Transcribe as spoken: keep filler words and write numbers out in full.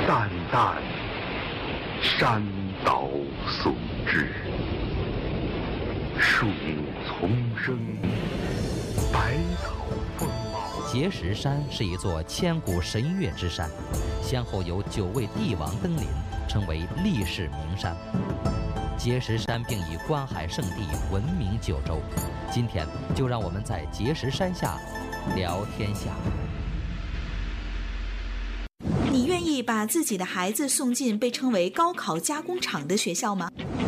淡淡山岛所致，树木丛生，百草丰茂。 碣石山是一座千古神岳之山，先后有九位帝王登临，成为历史名山。碣石山并以观海圣地闻名九州。今天就让我们在碣石山下聊天下。 你愿意把自己的孩子送进被称为高考加工厂的学校吗？